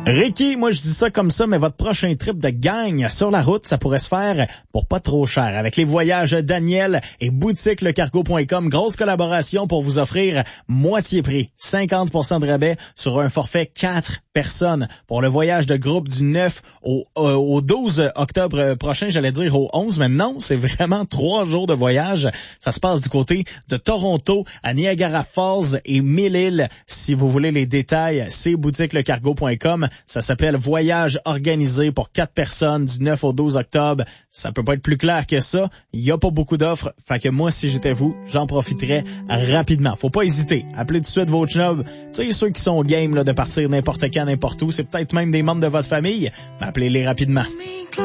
Ricky, moi je dis ça comme ça, mais votre prochain trip de gang sur la route, ça pourrait se faire pour pas trop cher. Avec les voyages Daniel et boutiquelecargo.com, grosse collaboration pour vous offrir moitié prix, 50% de rabais sur un forfait 4 personnes pour le voyage de groupe du 9 au 12 octobre prochain, j'allais dire au 11, mais non, c'est vraiment 3 jours de voyage. Ça se passe du côté de Toronto à Niagara Falls et Mille-Îles. Si vous voulez les détails, c'est boutiquelecargo.com. Ça s'appelle Voyage organisé pour 4 personnes du 9 au 12 octobre. Ça peut pas être plus clair que ça. Il y a pas beaucoup d'offres. Fait que moi, si j'étais vous, j'en profiterais rapidement. Faut pas hésiter. Appelez tout de suite vos chums. Tu sais, ceux qui sont au game là, de partir n'importe quand, n'importe où. C'est peut-être même des membres de votre famille. Mais appelez-les rapidement.